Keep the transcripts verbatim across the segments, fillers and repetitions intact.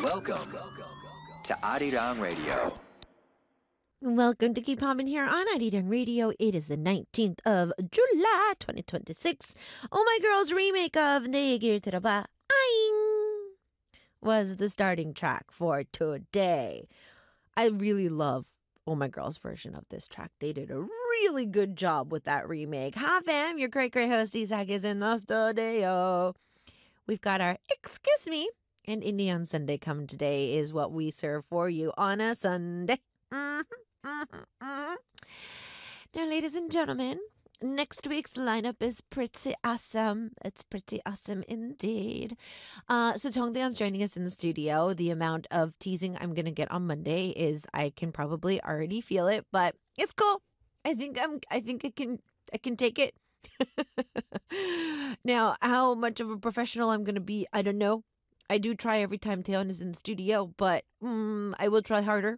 Welcome to Arirang Radio. Welcome to Keep Poppin' here on Arirang Radio. It is the nineteenth of July, twenty twenty-six. Oh My Girl's remake of 내 얘기를 들어봐, 아잉, was the starting track for today. I really love Oh My Girl's version of this track. They did a really good job with that remake. Hi fam, your great great host Isaac is in the studio. We've got our Excuse Me and Indian Sunday coming today is what we serve for you on a Sunday. Mm-hmm, mm-hmm, mm-hmm. Now, ladies and gentlemen, next week's lineup is pretty awesome. It's pretty awesome indeed. Uh, so Tong Daeon's joining us in the studio. The amount of teasing I'm going to get on Monday is I can probably already feel it, but it's cool. I think I'm. I think I can. I can take it. Now, how much of a professional I'm going to be, I don't know. I do try every time Taeyeon is in the studio, but mm, I will try harder.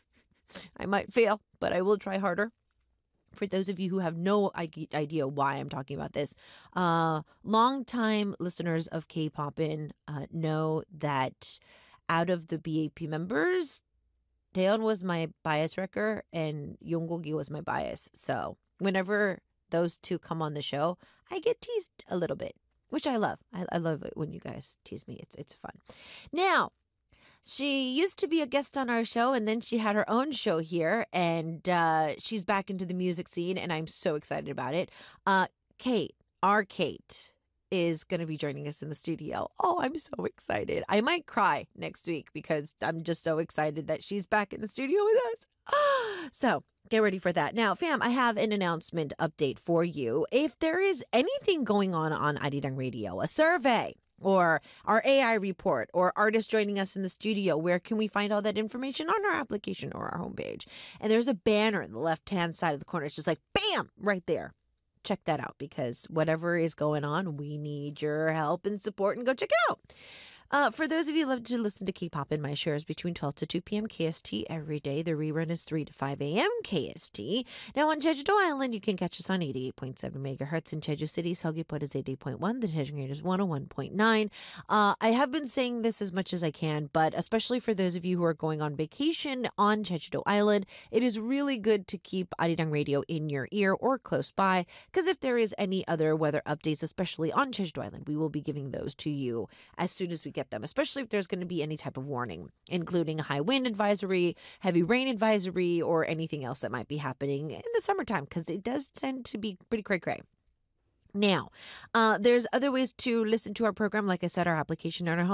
I might fail, but I will try harder. For those of you who have no idea why I'm talking about this, uh, longtime listeners of K-Poppin' uh, know that out of the B A P members, Taeyeon was my bias wrecker and Yongkogi was my bias. So whenever those two come on the show, I get teased a little bit, which I love. I, I love it when you guys tease me. It's it's fun. Now, she used to be a guest on our show, and then she had her own show here, and uh, she's back into the music scene, and I'm so excited about it. Uh, Kate, our Kate, is going to be joining us in the studio. Oh, I'm so excited. I might cry next week because I'm just so excited that she's back in the studio with us. So get ready for that. Now, fam, I have an announcement update for you. If there is anything going on on Arirang Radio, a survey, or our A I report, or artists joining us in the studio, where can we find all that information? On our application or our homepage. And there's a banner in the left-hand side of the corner. It's just like, bam, right there. Check that out, because whatever is going on, we need your help and support, and go check it out. Uh, for those of you who love to listen to K-Poppin', my show is between twelve to two p.m. K S T every day. The rerun is three to five a.m. K S T. Now on Jeju-do Island, you can catch us on eighty-eight point seven megahertz. In Jeju City, Seogwipo is eighty point one. The Daejeon rate is one oh one point nine. Uh, I have been saying this as much as I can, but especially for those of you who are going on vacation on Jeju-do Island, it is really good to keep Arirang Radio in your ear or close by, because if there is any other weather updates, especially on Jeju-do Island, we will be giving those to you as soon as we get them, especially if there's going to be any type of warning, including a high wind advisory, heavy rain advisory, or anything else that might be happening in the summertime, because it does tend to be pretty cray-cray. Now, uh, there's other ways to listen to our program. Like I said, our application on our home